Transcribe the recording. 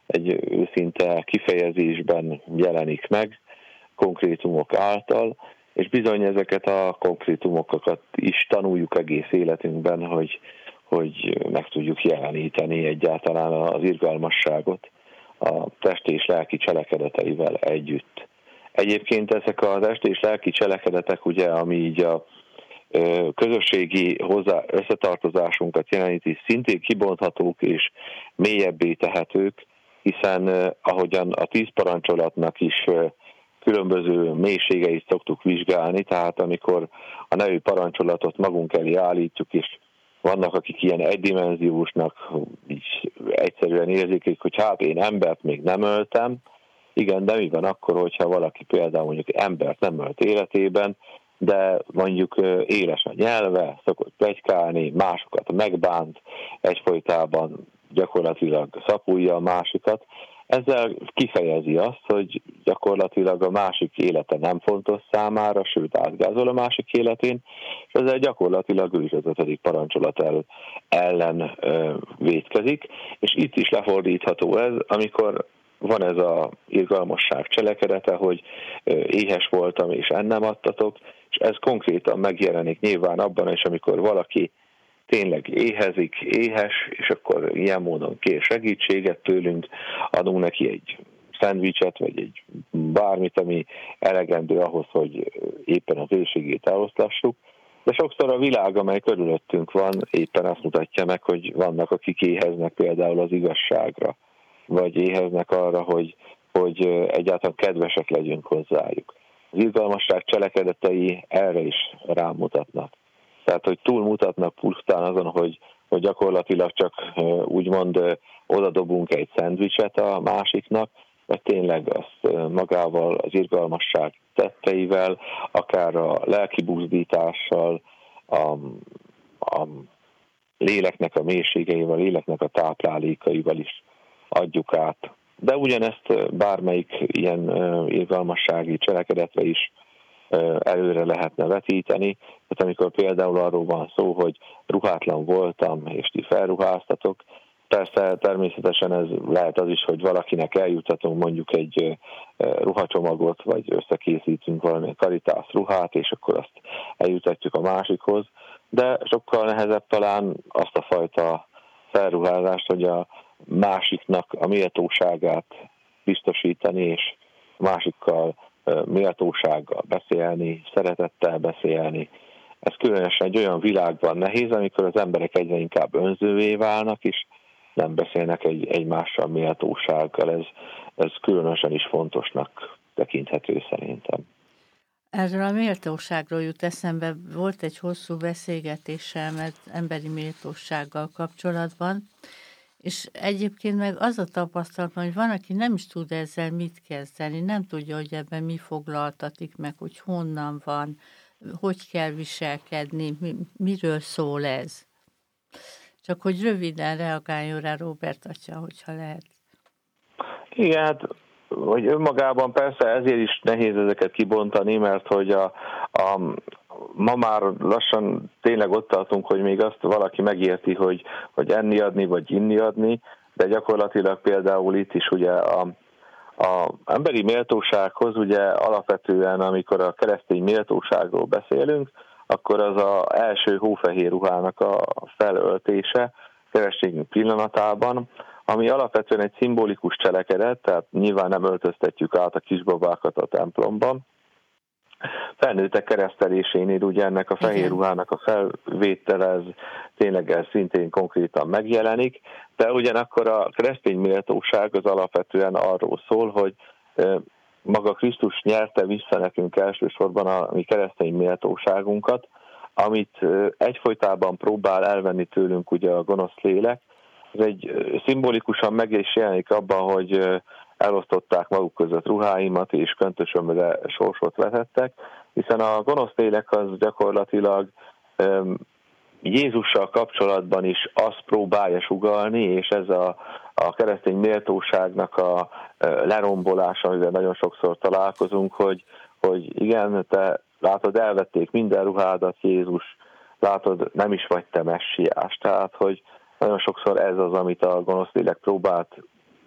egy őszinte kifejezésben jelenik meg, konkrétumok által, és bizony ezeket a konkrétumokat is tanuljuk egész életünkben, hogy meg tudjuk jeleníteni egyáltalán az irgalmasságot a testi és lelki cselekedeteivel együtt. Egyébként ezek a testi és lelki cselekedetek, ugye, ami így a közösségi összetartozásunkat jeleníti, szintén kibonthatók és mélyebbé tehetők, hiszen ahogyan a 10 parancsolatnak is különböző mélységeit szoktuk vizsgálni, tehát amikor a nevű parancsolatot magunk elé állítjuk, és vannak, akik ilyen egydimenziósnak így egyszerűen érzik, hogy hát én embert még nem öltem. Igen, de mi van akkor, hogyha valaki például mondjuk embert nem ölt életében, de mondjuk éles a nyelve, szokott pletykálni, másokat megbánt, egyfolytában gyakorlatilag szapulja a másikat. Ezzel kifejezi azt, hogy gyakorlatilag a másik élete nem fontos számára, sőt átgázol a másik életén, és ezzel gyakorlatilag ő is az 5. parancsolat ellen vétkezik, és itt is lefordítható ez, amikor van ez az irgalmasság cselekedete, hogy éhes voltam és ennem adtatok, és ez konkrétan megjelenik nyilván abban is, amikor valaki tényleg éhezik, éhes, és akkor ilyen módon kér segítséget tőlünk, adunk neki egy szendvicset, vagy egy bármit, ami elegendő ahhoz, hogy éppen az éhségét eloszlassuk. De sokszor a világ, amely körülöttünk van, éppen azt mutatja meg, hogy vannak, akik éheznek például az igazságra, vagy éheznek arra, hogy egyáltalán kedvesek legyünk hozzájuk. Az irgalmasság cselekedetei erre is rámutatnak. Tehát, hogy túlmutatnak pusztán azon, hogy gyakorlatilag csak úgymond odadobunk egy szendvicset a másiknak, vagy tényleg azt magával, az irgalmasság tetteivel, akár a lelki buzdítással, a léleknek a mélységeivel, a léleknek a táplálékaival is adjuk át. De ugyanezt bármelyik ilyen irgalmassági cselekedetre is előre lehetne vetíteni. Tehát amikor például arról van szó, hogy ruhátlan voltam, és ti felruháztatok, persze természetesen ez lehet az is, hogy valakinek eljutatunk mondjuk egy ruhacsomagot, vagy összekészítünk valami Caritas ruhát, és akkor azt eljutatjuk a másikhoz, de sokkal nehezebb talán azt a fajta felruházást, hogy a másiknak a méltóságát biztosítani, és másikkal méltósággal beszélni, szeretettel beszélni. Ez különösen egy olyan világban nehéz, amikor az emberek egyre inkább önzővé válnak, és nem beszélnek egymással méltósággal. Ez különösen is fontosnak tekinthető szerintem. Erről a méltóságról jut eszembe, volt egy hosszú beszélgetésem emberi méltósággal kapcsolatban, és egyébként meg az a tapasztalatom, hogy van, aki nem is tud ezzel mit kezdeni, nem tudja, hogy ebben mi foglaltatik meg, hogy honnan van, hogy kell viselkedni, miről szól ez. Csak hogy röviden reagáljon rá Róbert atya, hogyha lehet. Igen, hát hogy önmagában persze ezért is nehéz ezeket kibontani, mert hogy ma már lassan tényleg ott tartunk, hogy még azt valaki megérti, hogy enni adni, vagy inni adni, de gyakorlatilag például itt is ugye a emberi méltósághoz ugye alapvetően, amikor a keresztény méltóságról beszélünk, akkor az az első hófehér ruhának a felöltése keresztény pillanatában, ami alapvetően egy szimbolikus cselekedet, tehát nyilván nem öltöztetjük át a kisbabákat a templomban. Felnőttek keresztelésénél ugye ennek a fehér ruhának a felvétele, ez tényleg ez szintén konkrétan megjelenik, de ugyanakkor a keresztény méltóság az alapvetően arról szól, hogy maga Krisztus nyerte vissza nekünk elsősorban a mi keresztény méltóságunkat, amit egyfolytában próbál elvenni tőlünk ugye a gonosz lélek. Ez egy szimbolikusan meg is jelenik abban, hogy elosztották maguk között ruháimat, és köntösömre sorsot vetettek, hiszen a gonosz lélek az gyakorlatilag Jézussal kapcsolatban is azt próbálja sugallni, és ez a keresztény méltóságnak a lerombolása, amivel nagyon sokszor találkozunk, hogy igen, te látod, elvették minden ruhádat, Jézus, látod, nem is vagy te messiás. Tehát, hogy nagyon sokszor ez az, amit a gonosz lélek próbált